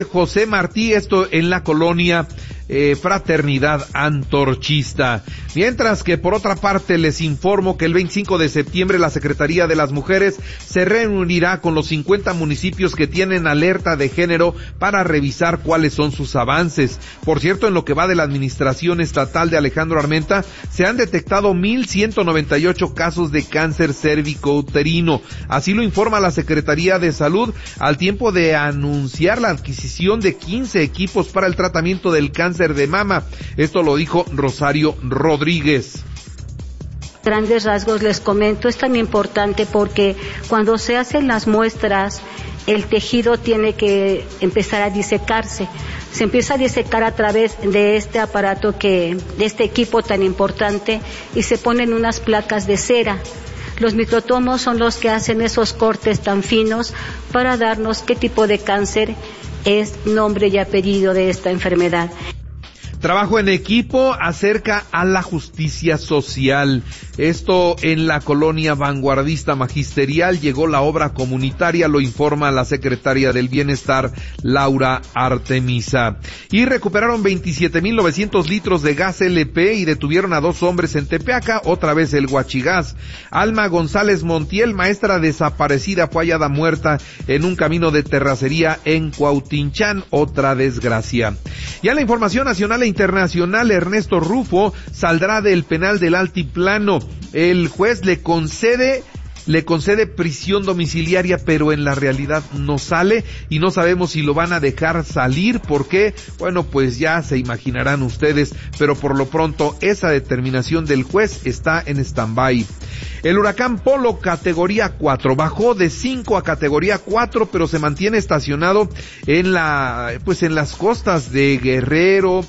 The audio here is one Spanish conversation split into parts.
José Martí, esto en la colonia Fraternidad Antorchista. Mientras que por otra parte les informo que el 25 de septiembre la Secretaría de las Mujeres se reunirá con los 50 municipios que tienen alerta de género para revisar cuáles son sus avances. Por cierto, en lo que va de la administración estatal de Alejandro Armenta, se han detectado 1,198 casos de cáncer cérvico-uterino. Así lo informa la Secretaría de Salud, al tiempo de anunciar la adquisición de 15 equipos para el tratamiento del cáncer de mama. Esto lo dijo Rosario Rodríguez. Grandes rasgos les comento, es tan importante porque cuando se hacen las muestras, el tejido tiene que empezar a disecarse. Se empieza a disecar a través de este aparato de este equipo tan importante, y se ponen unas placas de cera. Los microtomos son los que hacen esos cortes tan finos para darnos qué tipo de cáncer es, nombre y apellido de esta enfermedad. Trabajo en equipo acerca a la justicia social. Esto en la colonia Vanguardista Magisterial llegó la obra comunitaria, lo informa la secretaria del Bienestar, Laura Artemisa. Y recuperaron 27,900 litros de gas LP y detuvieron a 2 hombres en Tepeaca, otra vez el huachigás. Alma González Montiel, maestra desaparecida, fue hallada muerta en un camino de terracería en Cuautinchán, otra desgracia. Ya la información nacional e internacional, Ernesto Rufo saldrá del penal del Altiplano. El juez le concede prisión domiciliaria, pero en la realidad no sale y no sabemos si lo van a dejar salir. ¿Por qué? Bueno, pues ya se imaginarán ustedes, pero por lo pronto esa determinación del juez está en stand-by. El huracán Polo categoría 4 bajó de 5 a categoría 4, pero se mantiene estacionado en las costas de Guerrero,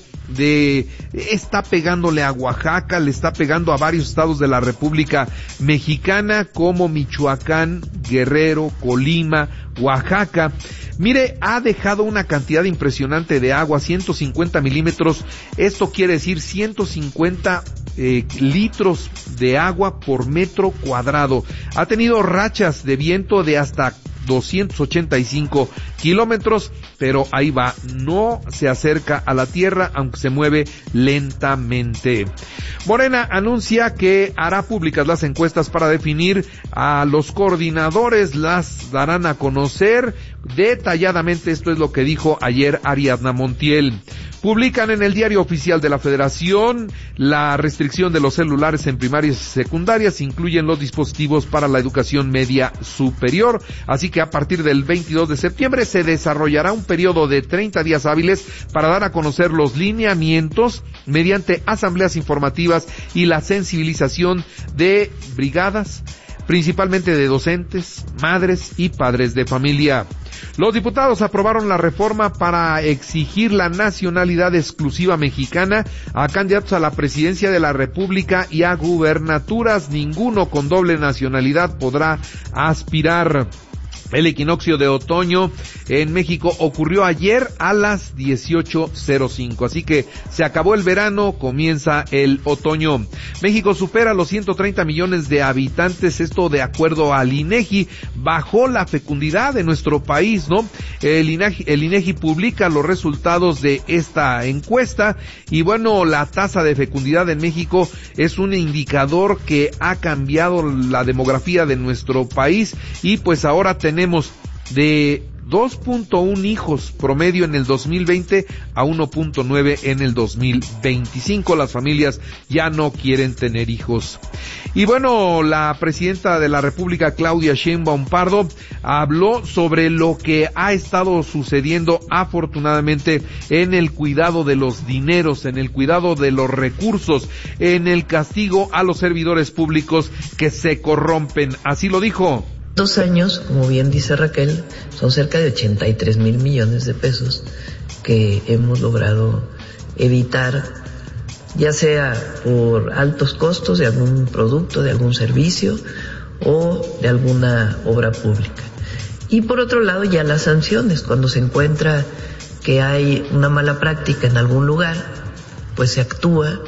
está pegándole a Oaxaca, le está pegando a varios estados de la República Mexicana como Michoacán, Guerrero, Colima, Oaxaca. Mire, ha dejado una cantidad impresionante de agua, 150 milímetros, esto quiere decir 150 litros de agua por metro cuadrado. Ha tenido rachas de viento de hasta 285 kilómetros, pero ahí va, no se acerca a la tierra, aunque se mueve lentamente. Morena anuncia que hará públicas las encuestas para definir a los coordinadores, las darán a conocer detalladamente. Esto es lo que dijo ayer Ariadna Montiel. Publican en el Diario Oficial de la Federación la restricción de los celulares en primarias y secundarias, incluyen los dispositivos para la educación media superior, así que a partir del 22 de septiembre se desarrollará un periodo de 30 días hábiles para dar a conocer los lineamientos mediante asambleas informativas y la sensibilización de brigadas, principalmente de docentes, madres y padres de familia. Los diputados aprobaron la reforma para exigir la nacionalidad exclusiva mexicana a candidatos a la presidencia de la República y a gubernaturas. Ninguno con doble nacionalidad podrá aspirar. El equinoccio de otoño en México ocurrió ayer a las 18:05, así que se acabó el verano, comienza el otoño. México supera los 130 millones de habitantes, esto de acuerdo al INEGI. Bajó la fecundidad de nuestro país, ¿no? El INEGI publica los resultados de esta encuesta y bueno, la tasa de fecundidad en México es un indicador que ha cambiado la demografía de nuestro país y pues ahora tenemos de 2.1 hijos promedio en el 2020 a 1.9 en el 2025. Las familias ya no quieren tener hijos. Y bueno, la presidenta de la República, Claudia Sheinbaum Pardo, habló sobre lo que ha estado sucediendo afortunadamente en el cuidado de los dineros, en el cuidado de los recursos, en el castigo a los servidores públicos que se corrompen. Así lo dijo. 2 años, como bien dice Raquel, son cerca de 83,000 millones de pesos que hemos logrado evitar, ya sea por altos costos de algún producto, de algún servicio o de alguna obra pública. Y por otro lado, ya las sanciones, cuando se encuentra que hay una mala práctica en algún lugar, pues se actúa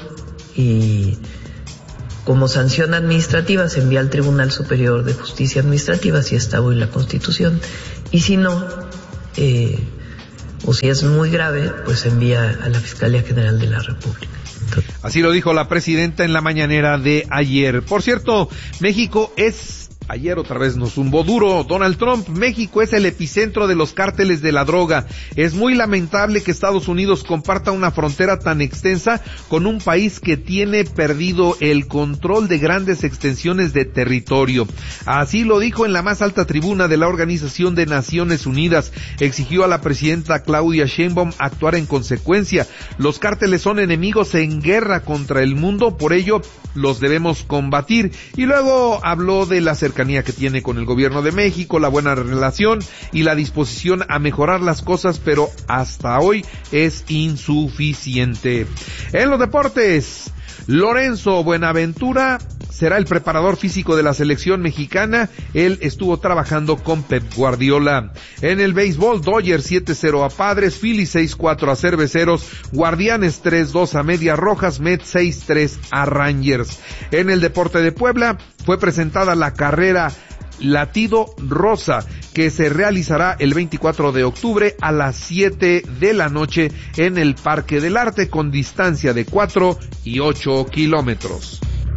y como sanción administrativa se envía al Tribunal Superior de Justicia Administrativa, si está hoy la Constitución, y si no, o si es muy grave, pues se envía a la Fiscalía General de la República. Así lo dijo la presidenta en la mañanera de ayer. Por cierto, ayer otra vez nos zumbó duro Donald Trump. México es el epicentro de los cárteles de la droga. Es muy lamentable que Estados Unidos comparta una frontera tan extensa con un país que tiene perdido el control de grandes extensiones de territorio. Así lo dijo en la más alta tribuna de la Organización de Naciones Unidas. Exigió a la presidenta Claudia Sheinbaum actuar en consecuencia. Los cárteles son enemigos en guerra contra el mundo, por ello los debemos combatir. Y luego habló de la cercanía que tiene con el gobierno de México, la buena relación y la disposición a mejorar las cosas, pero hasta hoy es insuficiente. En los deportes, Lorenzo Buenaventura será el preparador físico de la selección mexicana. Él estuvo trabajando con Pep Guardiola. En el béisbol, Dodgers 7-0 a Padres, Phillies 6-4 a Cerveceros, Guardianes 3-2 a Medias Rojas, Mets 6-3 a Rangers. En el deporte de Puebla, fue presentada la carrera Latido Rosa, que se realizará el 24 de octubre a las 7 de la noche en el Parque del Arte, con distancia de 4 y 8 kilómetros.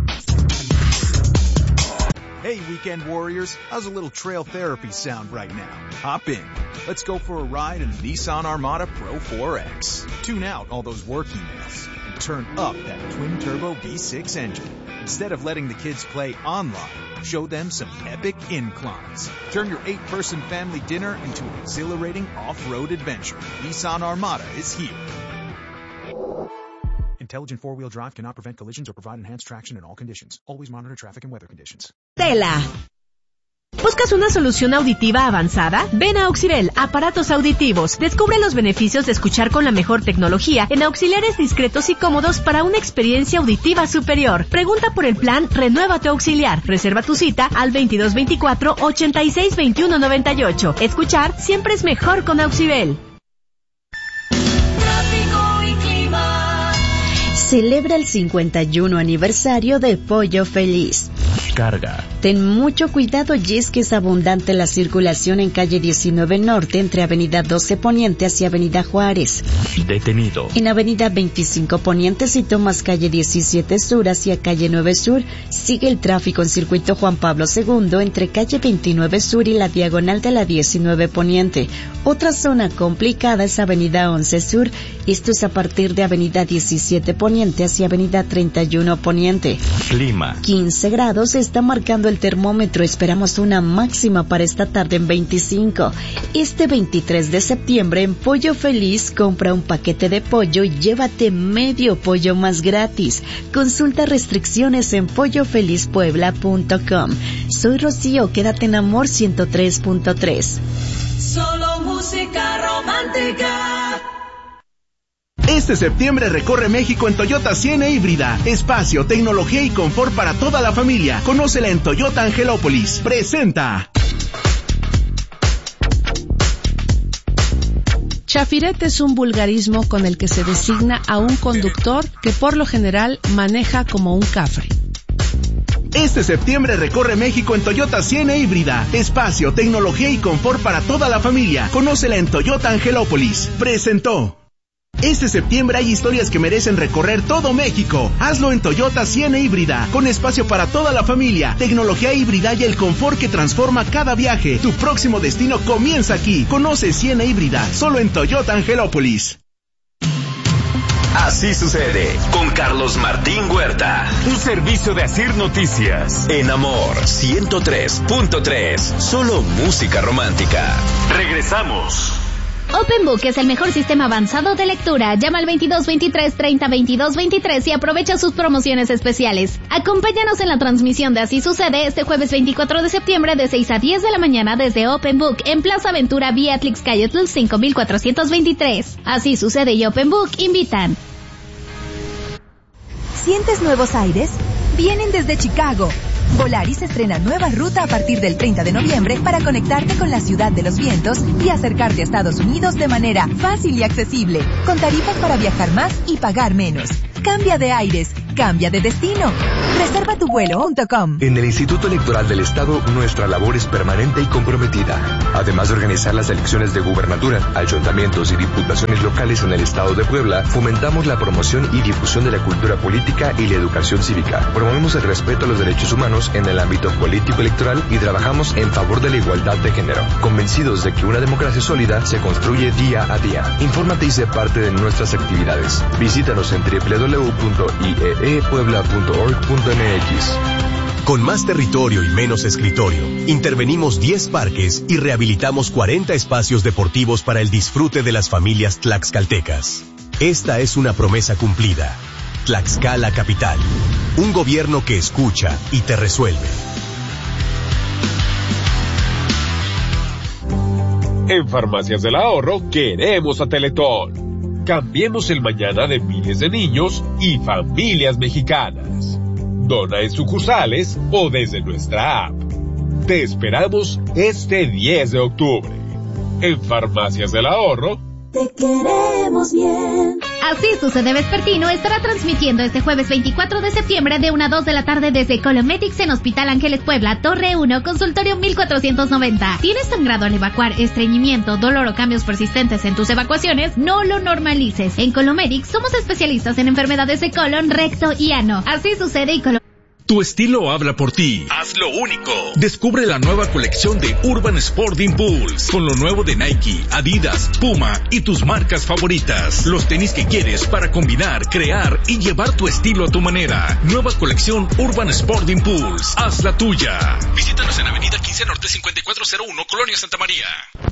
Hey, weekend warriors, how's a little trail therapy sound right now? Hop in. Let's go for a ride in the Nissan Armada Pro 4X. Tune out all those work emails and turn up that twin-turbo V6 engine. Instead of letting the kids play online, show them some epic inclines. Turn your 8-person family dinner into an exhilarating off-road adventure. Nissan Armada is here. Intelligent four-wheel drive cannot prevent collisions or provide enhanced traction in all conditions. Always monitor traffic and weather conditions. Tela. ¿Buscas una solución auditiva avanzada? Ven a Auxibel, aparatos auditivos. Descubre los beneficios de escuchar con la mejor tecnología en auxiliares discretos y cómodos para una experiencia auditiva superior. Pregunta por el plan Renueva tu Auxiliar. Reserva tu cita al 2224-862198. Escuchar siempre es mejor con Auxibel. Celebra el 51 aniversario de Pollo Feliz. Carga. Ten mucho cuidado, y es que es abundante la circulación en calle 19 Norte entre avenida 12 Poniente hacia avenida Juárez. Detenido. En avenida 25 Poniente, si tomas calle 17 Sur hacia calle 9 Sur, sigue el tráfico en circuito Juan Pablo II entre calle 29 Sur y la diagonal de la 19 Poniente. Otra zona complicada es avenida 11 Sur, esto es a partir de avenida 17 Poniente hacia avenida 31 Poniente. Clima. 15 grados está marcando el termómetro, esperamos una máxima para esta tarde en 25. Este 23 de septiembre en Pollo Feliz, compra un paquete de pollo y llévate medio pollo más gratis. Consulta restricciones en pollofelizpuebla.com. Soy Rocío, quédate en Amor 103.3. Solo música romántica. Este septiembre recorre México en Toyota Siena híbrida. Espacio, tecnología y confort para toda la familia. Conócela en Toyota Angelópolis. Presenta. Chafirete es un vulgarismo con el que se designa a un conductor que por lo general maneja como un cafre. Este septiembre recorre México en Toyota Siena híbrida. Espacio, tecnología y confort para toda la familia. Conócela en Toyota Angelópolis. Presentó. Este septiembre hay historias que merecen recorrer todo México. Hazlo en Toyota Siena híbrida, con espacio para toda la familia, tecnología híbrida y el confort que transforma cada viaje. Tu próximo destino comienza aquí. Conoce Siena híbrida, solo en Toyota Angelópolis. Así sucede con Carlos Martín Huerta. Un servicio de Asir Noticias. En Amor 103.3. Solo música romántica. Regresamos. OpenBook es el mejor sistema avanzado de lectura. Llama al 2223-30-2223 y aprovecha sus promociones especiales. Acompáñanos en la transmisión de Así Sucede este jueves 24 de septiembre de 6 a 10 de la mañana desde OpenBook en Plaza Aventura Beatrix Cayetl 5423. Así Sucede y OpenBook invitan. ¿Sientes nuevos aires? Vienen desde Chicago. Volaris estrena nueva ruta a partir del 30 de noviembre para conectarte con la ciudad de los vientos y acercarte a Estados Unidos de manera fácil y accesible, con tarifas para viajar más y pagar menos. Cambia de aires, cambia de destino. Reserva tu vuelo.com. En el Instituto Electoral del Estado, nuestra labor es permanente y comprometida. Además de organizar las elecciones de gubernatura, ayuntamientos y diputaciones locales en el Estado de Puebla, fomentamos la promoción y difusión de la cultura política y la educación cívica. Promovemos el respeto a los derechos humanos en el ámbito político electoral y trabajamos en favor de la igualdad de género, convencidos de que una democracia sólida se construye día a día. Infórmate y sé parte de nuestras actividades. Visítanos en www.ieepuebla.org.mx. Con más territorio y menos escritorio, intervenimos 10 parques y rehabilitamos 40 espacios deportivos para el disfrute de las familias tlaxcaltecas. Esta es una promesa cumplida. Tlaxcala Capital. Un gobierno que escucha y te resuelve. En Farmacias del Ahorro queremos a Teletón. Cambiemos el mañana de miles de niños y familias mexicanas. Dona en sucursales o desde nuestra app. Te esperamos este 10 de octubre. En Farmacias del Ahorro. Te queremos bien. Así Sucede Vespertino estará transmitiendo este jueves 24 de septiembre de 1 a 2 de la tarde desde Colometics en Hospital Ángeles Puebla, Torre 1, consultorio 1490. ¿Tienes sangrado al evacuar, estreñimiento, dolor o cambios persistentes en tus evacuaciones? No lo normalices. En Colometics somos especialistas en enfermedades de colon, recto y ano. Así Sucede y Tu estilo habla por ti. Hazlo único. Descubre la nueva colección de Urban Sport Impulse, con lo nuevo de Nike, Adidas, Puma y tus marcas favoritas. Los tenis que quieres para combinar, crear y llevar tu estilo a tu manera. Nueva colección Urban Sport Impulse. Haz la tuya. Visítanos en Avenida 15 Norte 5401, Colonia Santa María.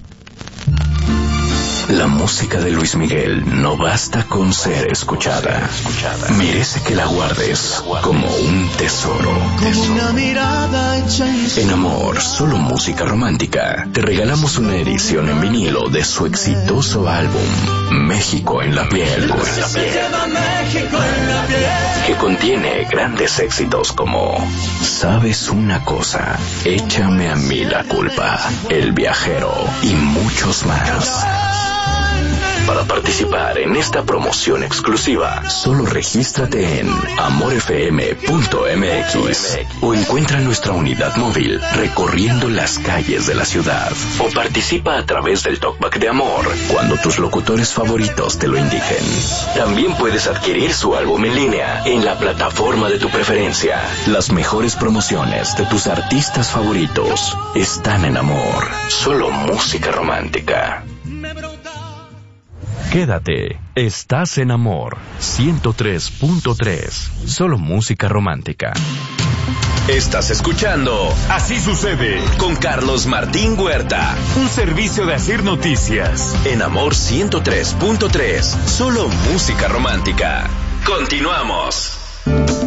La música de Luis Miguel no basta con ser escuchada. Merece que la guardes como un tesoro. En Amor, solo música romántica, te regalamos una edición en vinilo de su exitoso álbum México en la piel, que contiene grandes éxitos como Sabes una cosa, Échame a mí la culpa, El viajero y muchos más. Para participar en esta promoción exclusiva, solo regístrate en amorfm.mx o encuentra nuestra unidad móvil recorriendo las calles de la ciudad, o participa a través del Talkback de Amor cuando tus locutores favoritos te lo indiquen. También puedes adquirir su álbum en línea en la plataforma de tu preferencia. Las mejores promociones de tus artistas favoritos están en Amor, solo música romántica. Quédate, estás en Amor 103.3, solo música romántica. Estás escuchando Así Sucede con Carlos Martín Huerta, un servicio de Asir Noticias. En Amor 103.3, solo música romántica. Continuamos.